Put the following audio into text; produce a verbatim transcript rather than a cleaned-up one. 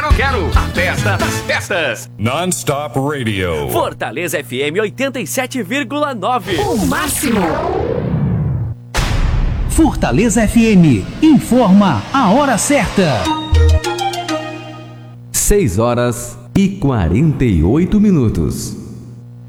Quero a festa das festas. Non-Stop Radio. Fortaleza F M oitenta e sete vírgula nove. O máximo. Fortaleza F M informa a hora certa. seis horas e quarenta e oito minutos.